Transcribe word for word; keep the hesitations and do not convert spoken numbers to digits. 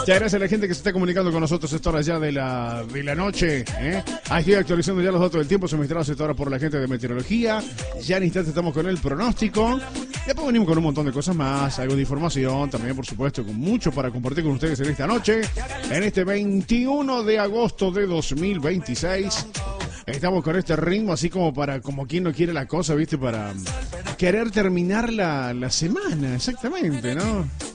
Muchas gracias a la gente que se está comunicando con nosotros a esta hora ya de la, de la noche. ¿eh? Ahí estoy actualizando ya los datos del tiempo suministrados a esta hora por la gente de meteorología. Ya en instante estamos con el pronóstico. Después venimos con un montón de cosas más, algo de información, también por supuesto con mucho para compartir con ustedes en esta noche, en este veintiuno de agosto de dos mil veintiséis. Estamos con este ritmo así como para, como quien no quiere la cosa, ¿viste? Para querer terminar la, la semana, exactamente, ¿no?